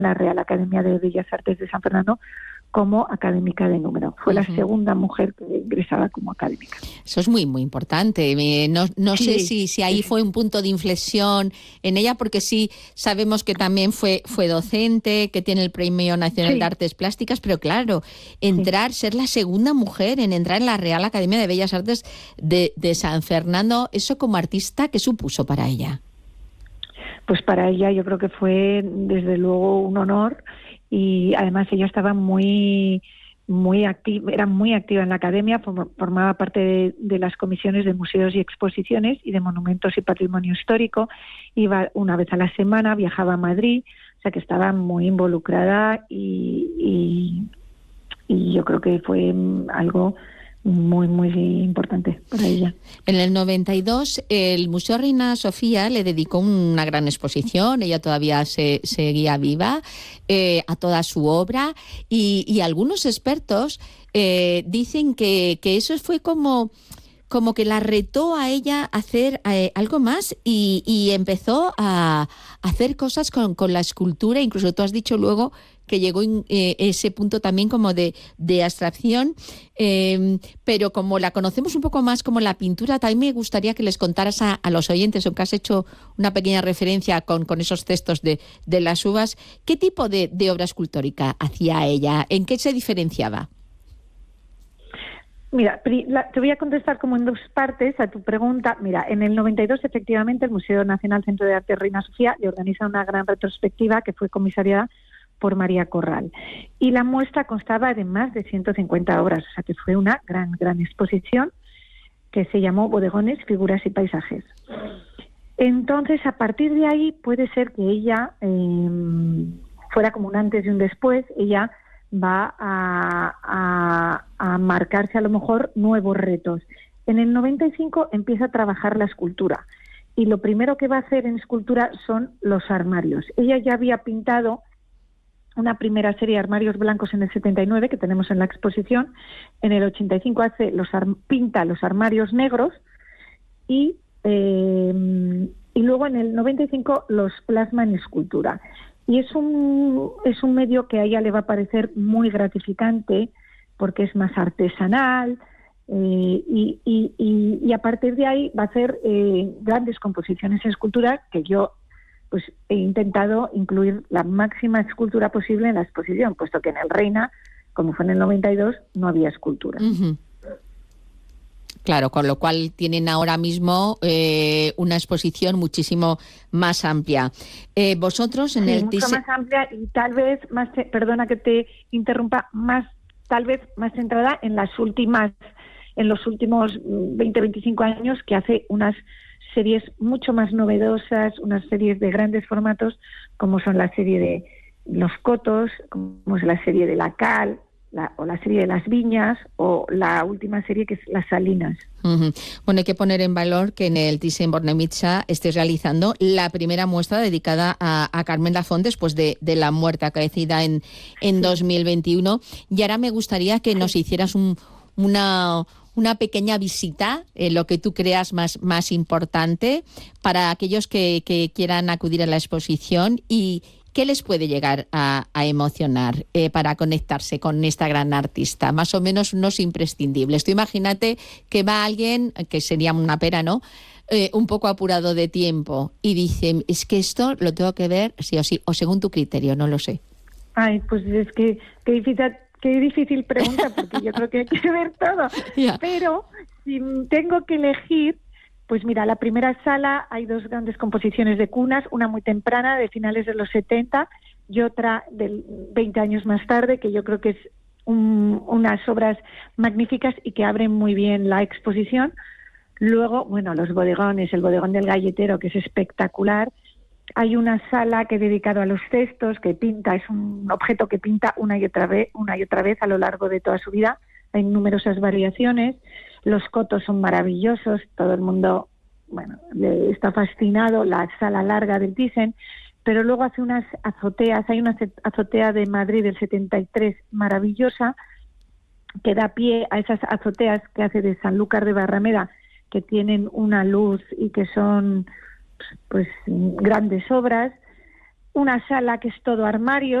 la Real Academia de Bellas Artes de San Fernando como académica de número. Fue la segunda mujer que ingresaba como académica. Eso es muy, muy importante. No sé si ahí fue un punto de inflexión en ella, porque sí sabemos que también fue docente, que tiene el Premio Nacional de Artes Plásticas, pero claro, ser la segunda mujer en entrar en la Real Academia de Bellas Artes de San Fernando, ¿eso como artista qué supuso para ella? Pues para ella yo creo que fue desde luego un honor, y además ella estaba muy activa, era muy activa en la academia, formaba parte de las comisiones de museos y exposiciones y de monumentos y patrimonio histórico, iba una vez a la semana, viajaba a Madrid, o sea que estaba muy involucrada y yo creo que fue algo muy, muy importante para ella. En el 92 el Museo Reina Sofía le dedicó una gran exposición, ella todavía seguía viva, a toda su obra, y algunos expertos dicen que eso fue como que la retó a ella a hacer algo más y empezó a hacer cosas con la escultura. Incluso tú has dicho luego que llegó ese punto también como de abstracción, pero como la conocemos un poco más como la pintura, también me gustaría que les contaras a los oyentes, aunque has hecho una pequeña referencia con esos textos de las uvas, ¿qué tipo de obra escultórica hacía ella? ¿En qué se diferenciaba? Mira, te voy a contestar como en dos partes a tu pregunta. Mira, en el 92 efectivamente el Museo Nacional Centro de Arte Reina Sofía le organiza una gran retrospectiva que fue comisariada por María Corral. Y la muestra constaba de más de 150 obras, o sea que fue una gran exposición que se llamó Bodegones, Figuras y Paisajes. Entonces, a partir de ahí puede ser que ella fuera como un antes y un después. Ella va a marcarse a lo mejor nuevos retos. En el 95 empieza a trabajar la escultura y lo primero que va a hacer en escultura son los armarios. Ella ya había pintado una primera serie de armarios blancos en el 79 que tenemos en la exposición. En el 85 pinta los armarios negros y luego en el 95 los plasma en escultura. Y es un medio que a ella le va a parecer muy gratificante porque es más artesanal y a partir de ahí va a hacer grandes composiciones en escultura que yo pues he intentado incluir la máxima escultura posible en la exposición, puesto que en el Reina, como fue en el 92, no había escultura. Uh-huh. Claro, con lo cual tienen ahora mismo una exposición muchísimo más amplia. Vosotros en el mucho más amplia y tal vez más, perdona que te interrumpa, tal vez más centrada en los últimos 20-25 años, que hace unas series mucho más novedosas, unas series de grandes formatos, como son la serie de Los Cotos, como es la serie de La Cal, o la serie de Las Viñas, o la última serie que es Las Salinas. Uh-huh. Bueno, hay que poner en valor que en el Thyssen-Bornemisza estés realizando la primera muestra dedicada a Carmen Lafont después de la muerte acaecida en 2021. Y ahora me gustaría que nos hicieras una pequeña visita, lo que tú creas más importante para aquellos que quieran acudir a la exposición, y ¿qué les puede llegar a emocionar para conectarse con esta gran artista? Más o menos unos imprescindibles. Tú imagínate que va alguien, que sería una pena, ¿no?, un poco apurado de tiempo y dice, es que esto lo tengo que ver sí o sí, o según tu criterio, no lo sé. Ay, pues es que qué difícil pregunta, porque yo creo que hay que ver todo. Yeah. Pero si tengo que elegir, pues mira, la primera sala hay dos grandes composiciones de cunas, una muy temprana de finales de los 70 y otra de 20 años más tarde, que yo creo que es unas obras magníficas y que abren muy bien la exposición. Luego, bueno, los bodegones, el bodegón del Galletero, que es espectacular. Hay una sala que he dedicado a los cestos, que pinta, es un objeto que pinta una y otra vez a lo largo de toda su vida. Hay numerosas variaciones. Los cotos son maravillosos, todo el mundo, bueno, está fascinado, la sala larga del Thyssen, pero luego hace unas azoteas, hay una azotea de Madrid del 73 maravillosa, que da pie a esas azoteas que hace de Sanlúcar de Barrameda, que tienen una luz y que son pues grandes obras. una sala que es todo armario,